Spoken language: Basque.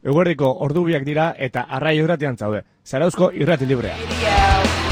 Eguerdiko ordu biak dira eta Arraio Irratian zaude. Zarauzko irrati librea.